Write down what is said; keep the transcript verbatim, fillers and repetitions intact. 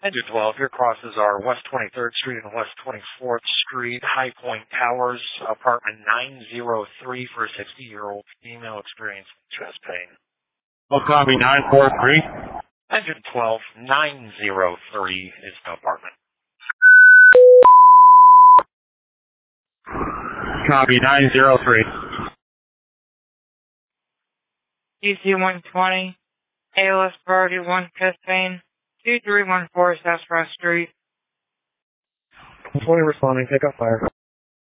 Engine twelve, your crosses are West twenty-third Street and West twenty-fourth Street, High Point Towers, apartment nine oh three for a sixty-year-old female experiencing chest pain. Oh, copy, nine four three. Engine twelve, nine oh three is the apartment. Copy, nine oh three. D C one twenty, A L S priority one, chest pain, two three one four South Frost Street. twenty responding, take up fire.